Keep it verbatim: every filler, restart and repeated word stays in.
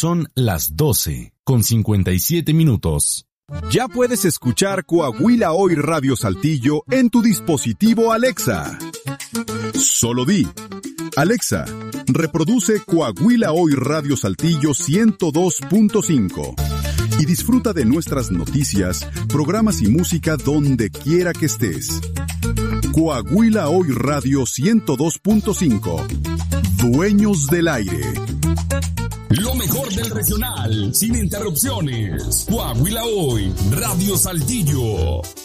Son las doce con cincuenta y siete minutos. Ya puedes escuchar Coahuila Hoy Radio Saltillo en tu dispositivo Alexa. Solo di: Alexa, reproduce Coahuila Hoy Radio Saltillo ciento dos punto cinco y disfruta de nuestras noticias, programas y música donde quiera que estés. Coahuila Hoy Radio ciento dos punto cinco. Dueños del aire. Lo mejor del regional, sin interrupciones. Coahuila Hoy, Radio Saltillo.